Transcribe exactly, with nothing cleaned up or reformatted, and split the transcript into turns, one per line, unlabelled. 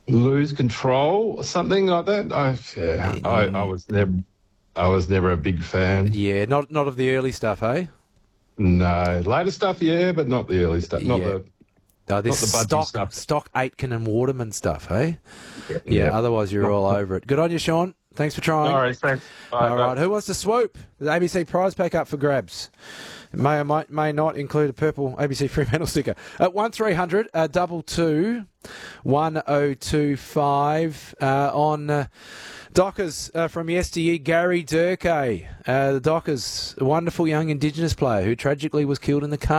lose control or something like that. I, yeah, I, I was never, I was never a big fan.
Yeah, not not of the early stuff, hey?
No, later stuff, yeah, but not the early stuff. Not
Yeah.
the,
Oh, this
not the budgie
stock,
stuff.
stock Aitken and Waterman stuff, hey?
Yeah.
Yeah, otherwise you're all over it. Good on you, Sean. Thanks for trying.
All right, thanks. Bye,
All
bye.
right, who wants to swoop? The A B C prize pack up for grabs. It may or might, may not include a purple A B C Fremantle sticker. At one three hundred uh, double two one oh two five uh, on uh, Dockers uh, from yesteryear, Gary Durkay. Uh, the Dockers, a wonderful young Indigenous player who tragically was killed in the car.